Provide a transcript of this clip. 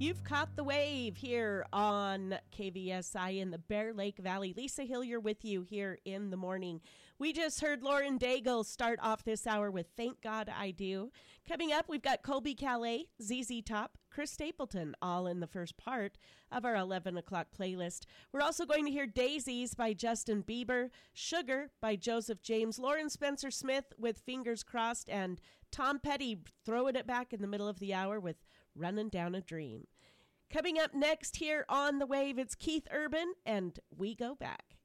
You've caught the wave here on KVSI in the Bear Lake Valley. Lisa Hillier with you here in the morning. We just heard Lauren Daigle start off this hour with Thank God I Do. Coming up, we've got Colby Calais, ZZ Top, Chris Stapleton, all in the first part of our 11 o'clock playlist. We're also going to hear Daisies by Justin Bieber, Sugar by Joseph James, Lauren Spencer Smith with Fingers Crossed, and Tom Petty throwing it back in the middle of the hour with Running Down a Dream. Coming up next here on The Wave, it's Keith Urban and We Go Back.